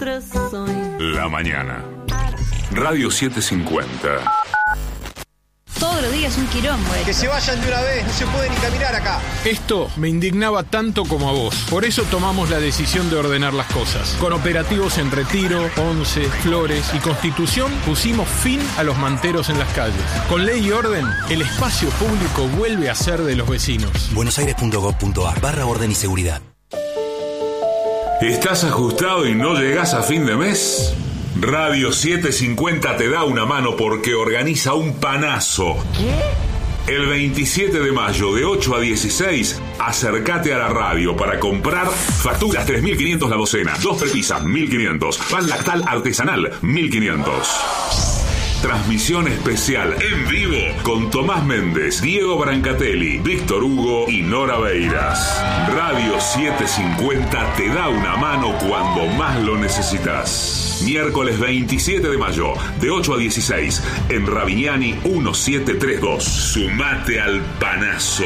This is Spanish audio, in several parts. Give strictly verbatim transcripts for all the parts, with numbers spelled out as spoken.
outro sonho. La mañana. Radio setecientos cincuenta. Todos los días un quilombo. Eh. Que se vayan de una vez, no se puede ni caminar acá. Esto me indignaba tanto como a vos. Por eso tomamos la decisión de ordenar las cosas. Con operativos en Retiro, Once, Flores y Constitución pusimos fin a los manteros en las calles. Con ley y orden, el espacio público vuelve a ser de los vecinos. buenosaires punto gov punto ar barra orden y seguridad. ¿Estás ajustado y no llegás a fin de mes? Radio setecientos cincuenta te da una mano porque organiza un panazo. ¿Qué? El veintisiete de mayo de ocho a dieciséis, acércate a la radio para comprar facturas tres mil quinientos la docena, dos prepisas mil quinientos, pan lactal artesanal mil quinientos. Transmisión especial en vivo con Tomás Méndez, Diego Brancatelli, Víctor Hugo y Nora Beiras. Radio setecientos cincuenta te da una mano cuando más lo necesitas. Miércoles veintisiete de mayo, de ocho a dieciséis, en Ravignani diecisiete treinta y dos. Sumate al panazo.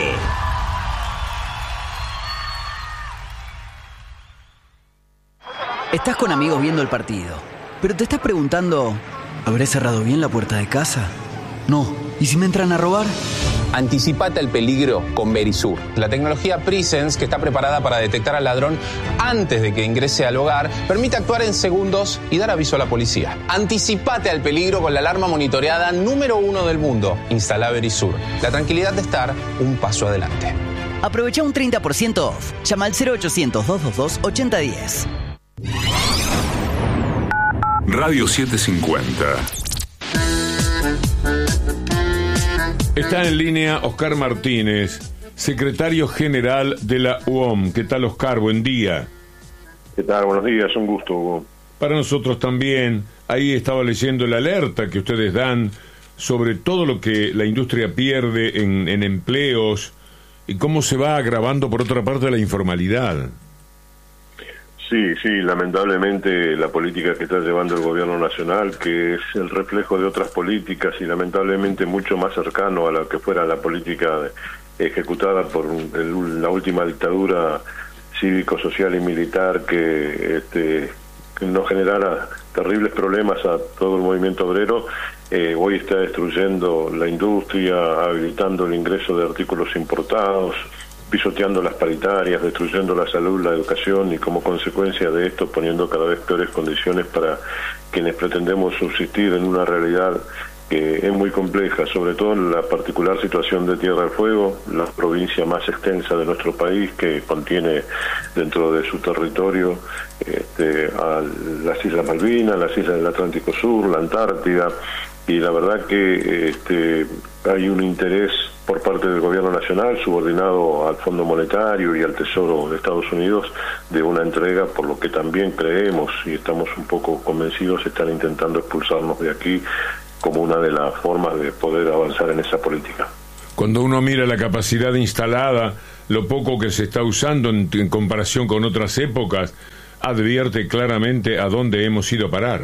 Estás con amigos viendo el partido, pero te estás preguntando, ¿habré cerrado bien la puerta de casa? No. ¿Y si me entran a robar? Anticipate al peligro con Verisur. La tecnología Presence, que está preparada para detectar al ladrón antes de que ingrese al hogar, permite actuar en segundos y dar aviso a la policía. Anticipate al peligro con la alarma monitoreada número uno del mundo. Instala Verisur. La tranquilidad de estar un paso adelante. Aprovecha un treinta por ciento off. Llama al cero ochocientos, doscientos veintidós, ochenta diez. Radio setecientos cincuenta. Está en línea Oscar Martínez, secretario general de la U O M. ¿Qué tal, Oscar? Buen día. ¿Qué tal? Buenos días, un gusto, Hugo. Para nosotros también. Ahí estaba leyendo la alerta que ustedes dan sobre todo lo que la industria pierde en, en empleos y cómo se va agravando, por otra parte, la informalidad. Sí, sí, lamentablemente la política que está llevando el gobierno nacional, que es el reflejo de otras políticas y lamentablemente mucho más cercano a la que fuera la política ejecutada por el, la última dictadura cívico, social y militar que, este, que nos generara terribles problemas a todo el movimiento obrero, eh, hoy está destruyendo la industria, habilitando el ingreso de artículos importados, pisoteando las paritarias, destruyendo la salud, la educación y como consecuencia de esto poniendo cada vez peores condiciones para quienes pretendemos subsistir en una realidad que es muy compleja, sobre todo en la particular situación de Tierra del Fuego, la provincia más extensa de nuestro país que contiene dentro de su territorio este, a las Islas Malvinas, las Islas del Atlántico Sur, la Antártida, y la verdad que este, hay un interés por parte del gobierno nacional subordinado al Fondo Monetario y al Tesoro de Estados Unidos de una entrega, por lo que también creemos y estamos un poco convencidos están intentando expulsarnos de aquí como una de las formas de poder avanzar en esa política. Cuando uno mira la capacidad instalada, lo poco que se está usando en, en comparación con otras épocas, advierte claramente a dónde hemos ido a parar.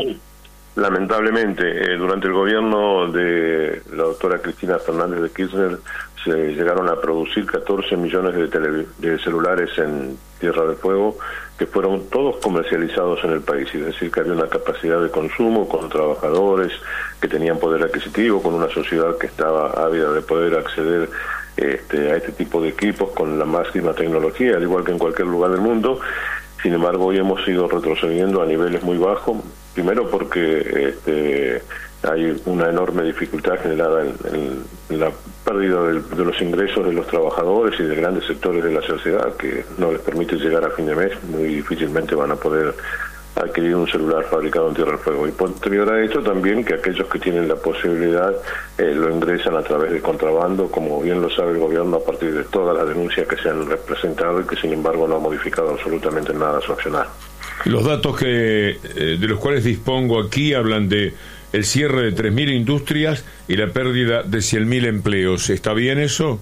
Lamentablemente, eh, durante el gobierno de la doctora Cristina Fernández de Kirchner se llegaron a producir catorce millones de, tele, de celulares en Tierra del Fuego que fueron todos comercializados en el país, es decir, que había una capacidad de consumo con trabajadores que tenían poder adquisitivo, con una sociedad que estaba ávida de poder acceder este, a este tipo de equipos con la máxima tecnología, al igual que en cualquier lugar del mundo. Sin embargo, hoy hemos ido retrocediendo a niveles muy bajos, primero porque este, hay una enorme dificultad generada en, en, en la pérdida de, de los ingresos de los trabajadores y de grandes sectores de la sociedad que no les permite llegar a fin de mes, muy difícilmente van a poder adquirir un celular fabricado en Tierra del Fuego. Y posterior a esto también que aquellos que tienen la posibilidad eh, lo ingresan a través de contrabando, como bien lo sabe el gobierno a partir de todas las denuncias que se han representado y que sin embargo no ha modificado absolutamente nada su accionar. Los datos que eh, de los cuales dispongo aquí hablan de el cierre de tres mil industrias y la pérdida de cien mil empleos. ¿Está bien eso?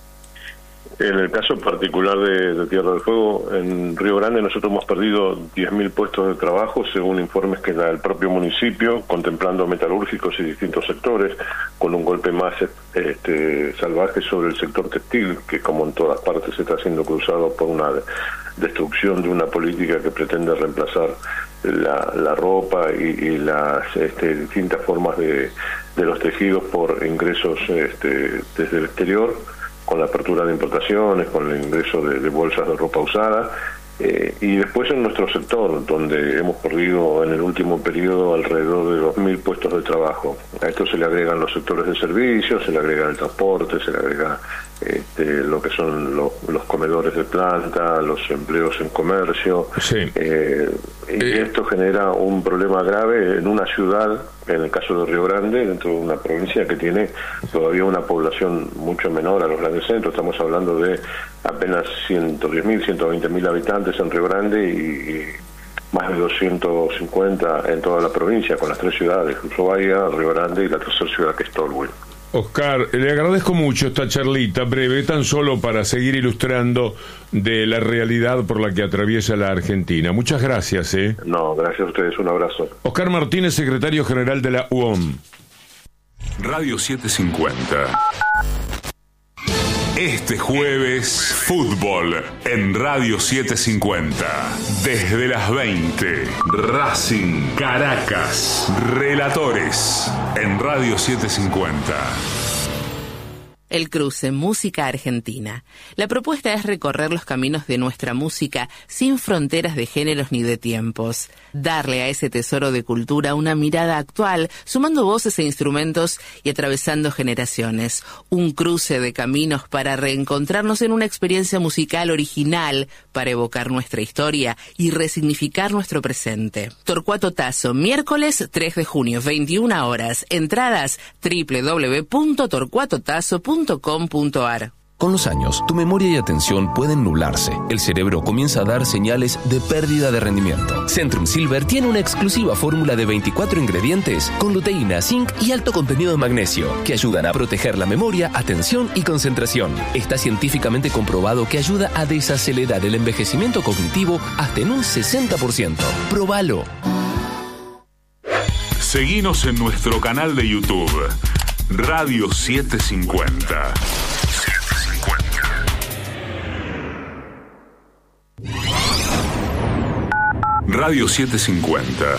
En el caso particular de, de Tierra del Fuego, en Río Grande nosotros hemos perdido diez mil puestos de trabajo, según informes que da el propio municipio, contemplando metalúrgicos y distintos sectores, con un golpe más este, salvaje sobre el sector textil, que como en todas partes está siendo cruzado por una destrucción de una política que pretende reemplazar la, la ropa y, y las este, distintas formas de, de los tejidos por ingresos este, desde el exterior, con la apertura de importaciones, con el ingreso de, de bolsas de ropa usada. Eh, y después en nuestro sector, donde hemos perdido en el último periodo alrededor de dos mil puestos de trabajo. A esto se le agregan los sectores de servicios, se le agrega el transporte, se le agrega este, lo que son lo, los comedores de planta, los empleos en comercio. Sí. Eh, y eh. esto genera un problema grave en una ciudad, en el caso de Río Grande, dentro de una provincia que tiene todavía una población mucho menor a los grandes centros. Estamos hablando de apenas ciento diez mil, ciento veinte mil habitantes en Río Grande y, y más de doscientos cincuenta en toda la provincia, con las tres ciudades, Ushuaia, Río Grande y la tercera ciudad que es Tolwyn. Oscar, le agradezco mucho esta charlita breve, tan solo para seguir ilustrando de la realidad por la que atraviesa la Argentina. Muchas gracias, ¿eh? No, gracias a ustedes, un abrazo. Oscar Martínez, secretario general de la U O M. Radio setecientos cincuenta. Este jueves, fútbol en Radio setecientos cincuenta. Desde las veinte, Racing Caracas. Relatores en Radio setecientos cincuenta. El Cruce, música argentina. La propuesta es recorrer los caminos de nuestra música sin fronteras de géneros ni de tiempos. Darle a ese tesoro de cultura una mirada actual, sumando voces e instrumentos y atravesando generaciones. Un cruce de caminos para reencontrarnos en una experiencia musical original para evocar nuestra historia y resignificar nuestro presente. Torcuato Tasso, miércoles tres de junio, veintiuna horas. Entradas doble u doble u doble u punto torcuato tasso punto com punto a r. Con los años, tu memoria y atención pueden nublarse. El cerebro comienza a dar señales de pérdida de rendimiento. Centrum Silver tiene una exclusiva fórmula de veinticuatro ingredientes con luteína, zinc y alto contenido de magnesio que ayudan a proteger la memoria, atención y concentración. Está científicamente comprobado que ayuda a desacelerar el envejecimiento cognitivo hasta en un sesenta por ciento. ¡Próbalo! Seguinos en nuestro canal de YouTube, Radio setecientos cincuenta. Radio setecientos cincuenta.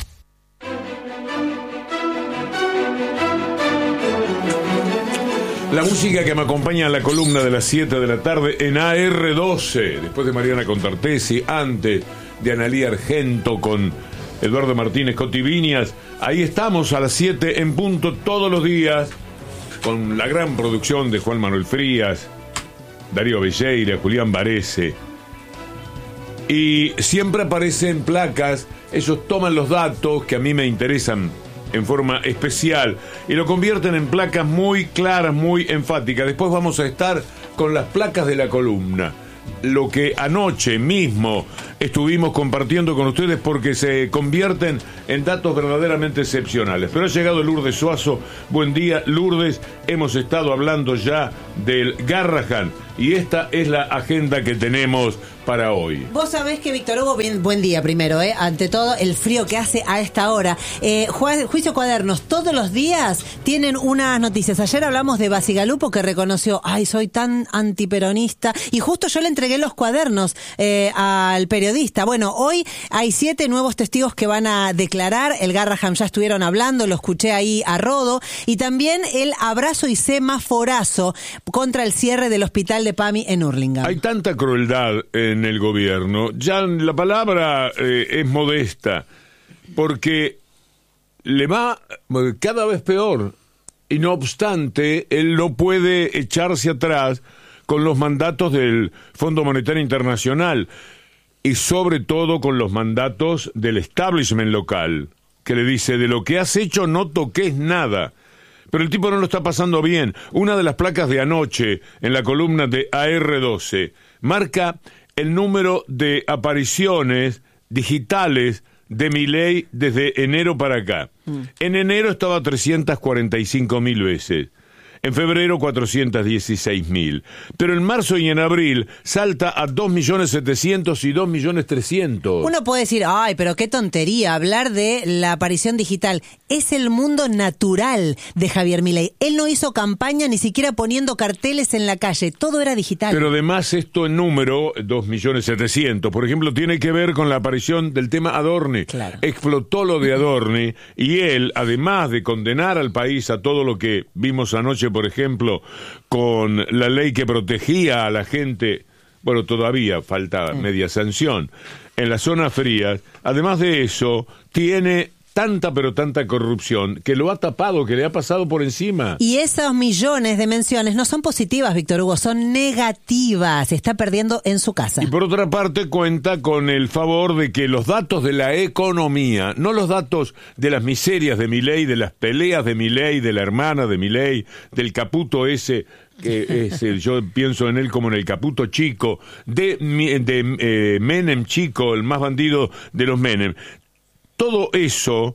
La música que me acompaña en la columna de las siete de la tarde en A R doce, después de Mariana Contartesi, antes de Analía Argento con Eduardo Martínez Cotiviñas. Ahí estamos a las siete en punto todos los días, con la gran producción de Juan Manuel Frías, Darío Belleira, Julián Varese. Y siempre aparecen placas, ellos toman los datos que a mí me interesan en forma especial y lo convierten en placas muy claras, muy enfáticas. Después vamos a estar con las placas de la columna, lo que anoche mismo estuvimos compartiendo con ustedes, porque se convierten en datos verdaderamente excepcionales. Pero ha llegado Lourdes Suazo. Buen día, Lourdes. Hemos estado hablando ya del Garrahan y esta es la agenda que tenemos para hoy. Vos sabés que, Víctor Hugo, bien, buen día primero, ¿eh? Ante todo, el frío que hace a esta hora. Eh, Ju- Juicio Cuadernos, todos los días tienen unas noticias. Ayer hablamos de Basigalupo, que reconoció, ay, soy tan antiperonista, y justo yo le entregué los cuadernos eh, al periodista. Bueno, hoy hay siete nuevos testigos que van a declarar. El Garrahan ya estuvieron hablando, lo escuché ahí a Rodo, y también el abrazo y semaforazo contra el cierre del hospital de Pami en Hurlingham. Hay tanta crueldad en el gobierno, ya la palabra eh, es modesta, porque le va cada vez peor, y no obstante, él no puede echarse atrás con los mandatos del Fondo Monetario Internacional, y sobre todo con los mandatos del establishment local, que le dice, de lo que has hecho no toques nada. Pero el tipo no lo está pasando bien. Una de las placas de anoche en la columna de A R doce marca el número de apariciones digitales de Milei desde enero para acá. Mm. En enero estaba trescientas cuarenta y cinco mil veces. En febrero, cuatrocientos dieciséis mil. Pero en marzo y en abril salta a dos millones setecientos mil y dos millones trescientos mil. Uno puede decir, ay, pero qué tontería hablar de la aparición digital. Es el mundo natural de Javier Milei. Él no hizo campaña ni siquiera poniendo carteles en la calle. Todo era digital. Pero además esto en número, dos millones setecientos mil, por ejemplo, tiene que ver con la aparición del tema Adorni. Claro. Explotó lo de Adorni y él, además de condenar al país a todo lo que vimos anoche, por ejemplo, con la ley que protegía a la gente, bueno, todavía falta media sanción, en las zonas frías, además de eso, tiene tanta pero tanta corrupción que lo ha tapado, que le ha pasado por encima. Y esos millones de menciones no son positivas, Víctor Hugo, son negativas. Está perdiendo en su casa. Y por otra parte cuenta con el favor de que los datos de la economía, no los datos de las miserias de Milei, de las peleas de Milei, de la hermana de Milei, del caputo ese, que es el, yo pienso en él como en el caputo chico, de, de eh, Menem chico, el más bandido de los Menem. Todo eso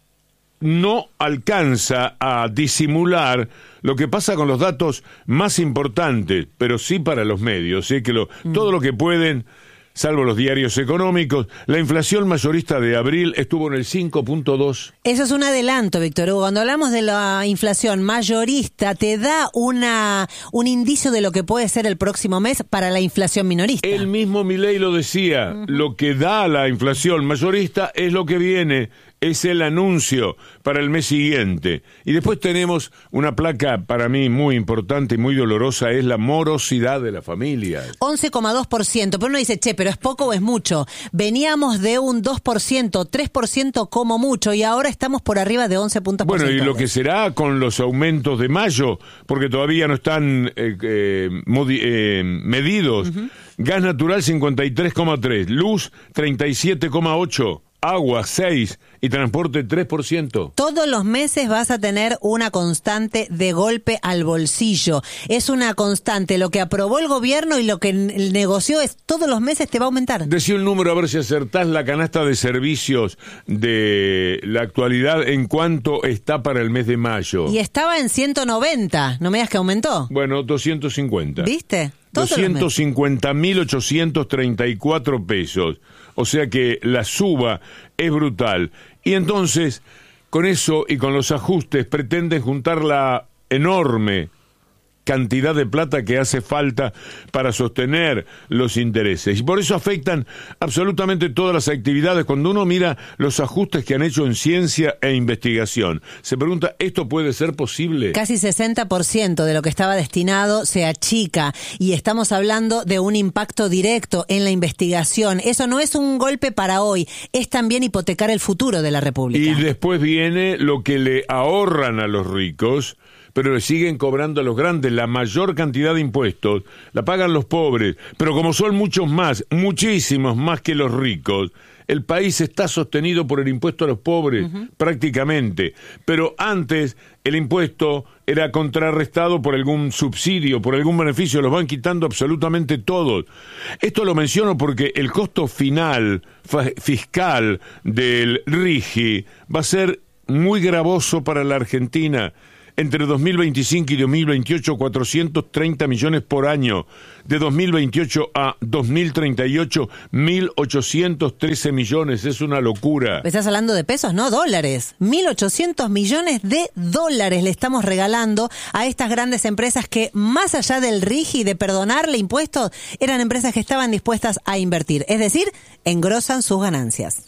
no alcanza a disimular lo que pasa con los datos más importantes, pero sí para los medios, ¿sí? que lo, mm. todo lo que pueden, salvo los diarios económicos, la inflación mayorista de abril estuvo en el cinco punto dos. Eso es un adelanto, Víctor Hugo. Cuando hablamos de la inflación mayorista, te da una un indicio de lo que puede ser el próximo mes para la inflación minorista. El mismo Milei lo decía, uh-huh. Lo que da la inflación mayorista es lo que viene, es el anuncio para el mes siguiente. Y después tenemos una placa para mí muy importante y muy dolorosa, es la morosidad de la familia. once coma dos por ciento, pero uno dice, che, pero ¿es poco o es mucho? Veníamos de un dos por ciento, tres por ciento como mucho, y ahora estamos por arriba de once puntos Bueno, porcentuales. y lo que será con los aumentos de mayo, porque todavía no están eh, eh, modi- eh, medidos. Uh-huh. Gas natural cincuenta y tres coma tres, luz treinta y siete coma ocho, agua seis y transporte tres por ciento. Todos los meses vas a tener una constante de golpe al bolsillo. Es una constante. Lo que aprobó el gobierno y lo que n- negoció es todos los meses te va a aumentar. Decí un número a ver si acertás la canasta de servicios de la actualidad en cuánto está para el mes de mayo. Y estaba en ciento noventa. No me digas que aumentó. Bueno, doscientos cincuenta. ¿Viste? doscientos cincuenta mil ochocientos treinta y cuatro pesos. O sea que la suba es brutal. Y entonces, con eso y con los ajustes, pretenden juntar la enorme cantidad de plata que hace falta para sostener los intereses. Y por eso afectan absolutamente todas las actividades. Cuando uno mira los ajustes que han hecho en ciencia e investigación, se pregunta, ¿esto puede ser posible? Casi sesenta por ciento de lo que estaba destinado se achica, y estamos hablando de un impacto directo en la investigación. Eso no es un golpe para hoy, es también hipotecar el futuro de la República. Y después viene lo que le ahorran a los ricos, pero le siguen cobrando a los grandes. La mayor cantidad de impuestos la pagan los pobres, pero como son muchos más, muchísimos más que los ricos, el país está sostenido por el impuesto a los pobres, uh-huh. prácticamente. Pero antes el impuesto era contrarrestado por algún subsidio, por algún beneficio, los van quitando absolutamente todos. Esto lo menciono porque el costo final fa- fiscal del RIGI va a ser muy gravoso para la Argentina. Entre dos mil veinticinco y dos mil veintiocho, cuatrocientos treinta millones por año. De dos mil veintiocho a dos mil treinta y ocho, mil ochocientos trece millones. Es una locura. Estás hablando de pesos, no dólares. mil ochocientos millones de dólares le estamos regalando a estas grandes empresas que, más allá del RIGI, de perdonarle impuestos, eran empresas que estaban dispuestas a invertir. Es decir, engrosan sus ganancias.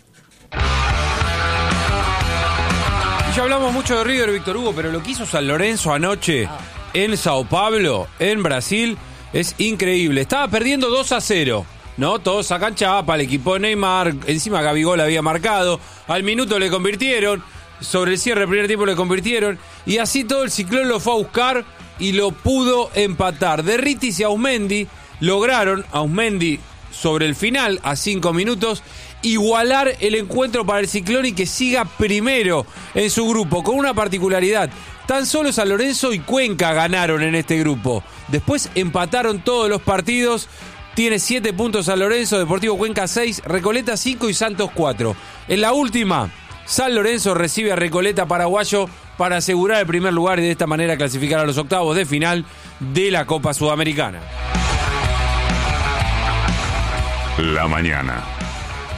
Ya hablamos mucho de River, Víctor Hugo, pero lo que hizo San Lorenzo anoche en Sao Paulo, en Brasil, es increíble. Estaba perdiendo dos a cero, ¿no? Todos sacan chapa, el equipo de Neymar, encima Gabigol había marcado, al minuto le convirtieron, sobre el cierre del primer tiempo le convirtieron, y así todo el Ciclón lo fue a buscar y lo pudo empatar. Derritis y Ausmendi lograron, Ausmendi sobre el final, a cinco minutos, igualar el encuentro para el Ciclón y que siga primero en su grupo, con una particularidad. Tan solo San Lorenzo y Cuenca ganaron en este grupo. Después empataron todos los partidos. Tiene siete puntos San Lorenzo, Deportivo Cuenca seis, Recoleta cinco y Santos cuatro. En la última, San Lorenzo recibe a Recoleta Paraguayo para asegurar el primer lugar y de esta manera clasificar a los octavos de final de la Copa Sudamericana. La mañana.